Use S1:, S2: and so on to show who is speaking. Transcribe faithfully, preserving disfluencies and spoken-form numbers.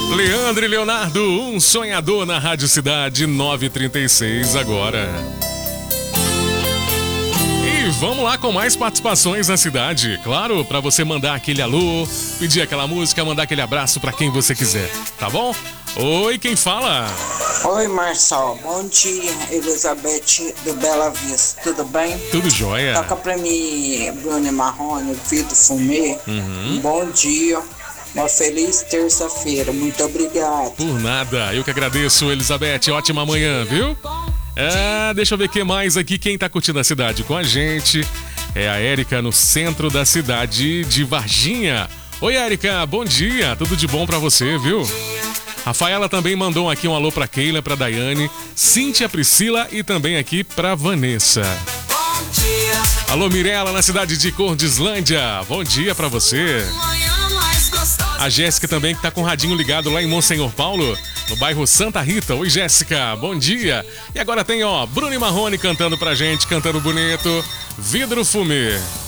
S1: Leandro e Leonardo, um sonhador na Rádio Cidade, nove e trinta e seis agora. E vamos lá com mais participações na cidade. Claro, para você mandar aquele alô, pedir aquela música, mandar aquele abraço para quem você quiser, tá bom? Oi, quem fala?
S2: Oi, Marçal. Bom dia, Elizabeth do Bela Vista. Tudo bem?
S1: Tudo jóia.
S2: Toca pra mim, Bruno Marrone, Vitor Fumê.
S1: Uhum.
S2: Um bom dia. Uma feliz terça-feira. Muito obrigado.
S1: Por nada. Eu que agradeço, Elizabeth. Ótima manhã, viu? É, deixa eu ver o que mais aqui. Quem tá curtindo a cidade com a gente é a Érica, no centro da cidade de Varginha. Oi, Érica. Bom dia. Tudo de bom pra você, viu? Rafaela também mandou aqui um alô pra Keila, pra Daiane, Cíntia, Priscila e também aqui pra Vanessa. Bom dia. Alô, Mirela, na cidade de Cordislândia. Bom dia pra você. A Jéssica também, que tá com o radinho ligado lá em Monsenhor Paulo, no bairro Santa Rita. Oi, Jéssica, bom dia. E agora tem, ó, Bruno Marrone cantando pra gente, cantando bonito, Vidro Fumê.